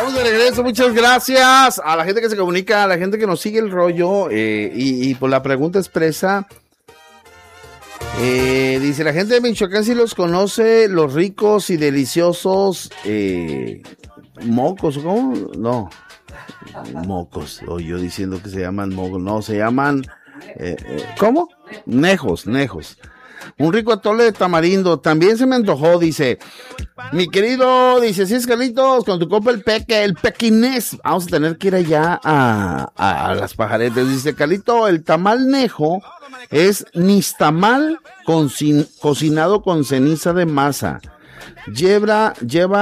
Estamos de regreso, muchas gracias a la gente que se comunica, a la gente que nos sigue el rollo y por la pregunta expresa. Dice la gente de Michoacán si los conoce, los ricos y deliciosos mocos, ¿cómo? No, mocos, o yo diciendo que se llaman mocos, no, se llaman, ¿cómo? Nejos. Un rico atole de tamarindo, también se me antojó, dice, mi querido, dice, sí, Carlitos, con tu copa el pequinés, vamos a tener que ir allá a las Pajaretes, dice, Carlito, el tamal nejo es nistamal cocinado con ceniza de masa, lleva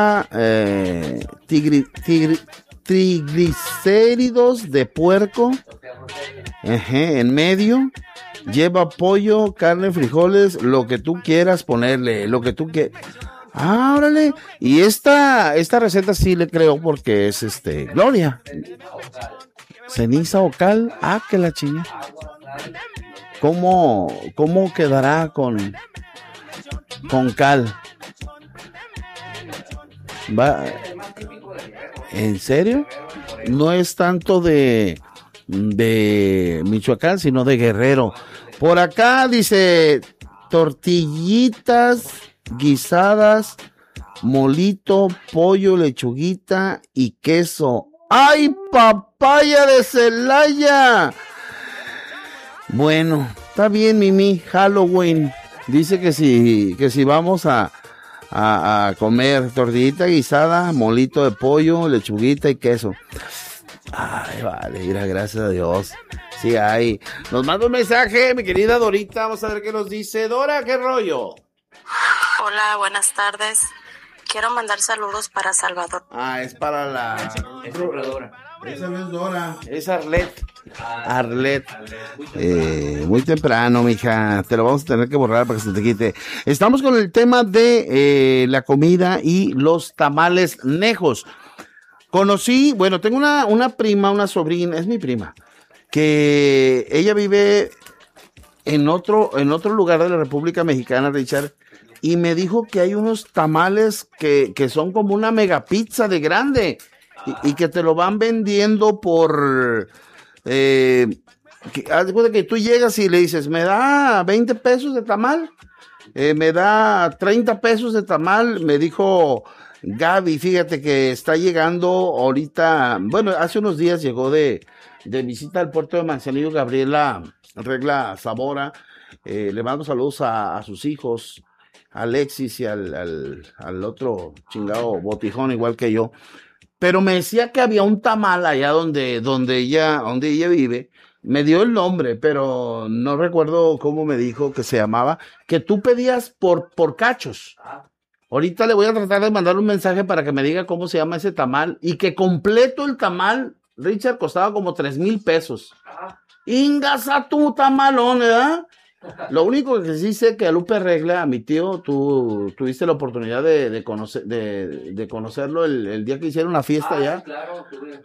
triglicéridos de puerco, en medio. Lleva pollo, carne, frijoles, lo que tú quieras ponerle, lo que tú quieras. Ah, órale. Y esta receta sí le creo porque es Gloria. Ceniza o cal. Ah, que la chinga. ¿Cómo quedará con cal? Va. ¿En serio? No es tanto de Michoacán, sino de Guerrero. Por acá dice tortillitas guisadas, molito, pollo, lechuguita y queso. ¡Ay, papaya de Celaya! Bueno, está bien, Mimi, Halloween. Dice que si vamos a comer tortillita guisada, molito de pollo, lechuguita y queso. Ay, vale, mira, gracias a Dios. Sí hay. Nos manda un mensaje, mi querida Dorita. Vamos a ver qué nos dice. Dora, ¿qué rollo? Hola, buenas tardes. Quiero mandar saludos para Salvador. Ah, es para la... Es Dora. Esa no es Dora, es Arlet. Arlet. Muy temprano, mija. Te lo vamos a tener que borrar para que se te quite. Estamos con el tema de la comida y los tamales nejos. Conocí, bueno, tengo una prima, una sobrina, es mi prima, que ella vive en otro lugar de la República Mexicana, Richard, y me dijo que hay unos tamales que son como una mega pizza de grande y que te lo van vendiendo por... haz de cuenta que tú llegas y le dices, ¿me da 20 pesos de tamal? ¿Me da 30 pesos de tamal? Me dijo... Gaby, fíjate que está llegando ahorita, bueno, hace unos días llegó de visita al puerto de Manzanillo Gabriela Regla Zamora, le mando saludos a sus hijos, a Alexis y al otro chingado botijón igual que yo, pero me decía que había un tamal allá donde ella vive, me dio el nombre, pero no recuerdo cómo me dijo que se llamaba, que tú pedías por cachos. Ahorita le voy a tratar de mandar un mensaje para que me diga cómo se llama ese tamal y que completo el tamal, Richard, costaba como 3,000 pesos. Ingas a tu tamalón, ¿verdad? Lo único que sí sé que a Lupe Regla, a mi tío, tú tuviste la oportunidad de conocerlo el día que hicieron la fiesta allá. Claro,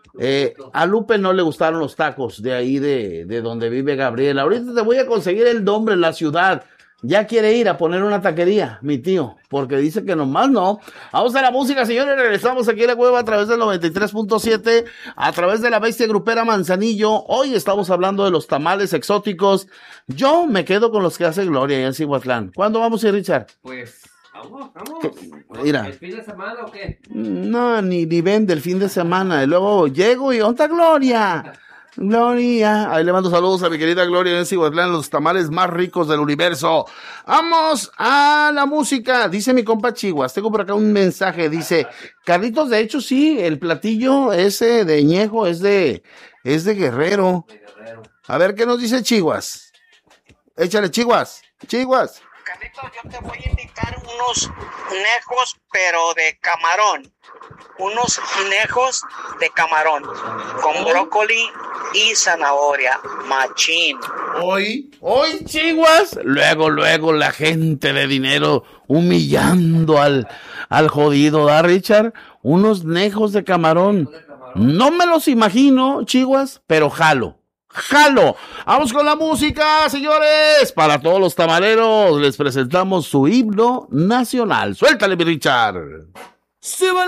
a Lupe no le gustaron los tacos de ahí de donde vive Gabriela. Ahorita te voy a conseguir el nombre en la ciudad. Ya quiere ir a poner una taquería, mi tío, porque dice que nomás no. Vamos a la música, señores, regresamos aquí a la cueva a través del 93.7, a través de la bestia grupera Manzanillo. Hoy estamos hablando de los tamales exóticos. Yo me quedo con los que hace Gloria allá en Cihuatlán. ¿Cuándo vamos a ir, Richard? Pues, vamos. Mira. ¿El fin de semana o qué? No, ni ven del fin de semana. Y luego llego y ¿dónde está Gloria? Gloria, ahí le mando saludos a mi querida Gloria en Cihuatlán, los tamales más ricos del universo. Vamos a la música, dice mi compa Chihuas, tengo por acá un mensaje, dice, Carlitos, de hecho sí, el platillo ese de Ñejo es de Guerrero. A ver qué nos dice Chihuas. Échale, Chihuas. Carlitos, yo te voy a indicar unos nejos, pero de camarón. Unos nejos de camarón con brócoli y zanahoria, machín. Hoy, Chihuas, luego la gente de dinero humillando al jodido, ¿da, Richard? Unos nejos de camarón. No me los imagino, Chihuas, pero jalo. Vamos con la música, señores. Para todos los tamaleros les presentamos su himno nacional. Suéltale, mi Richard.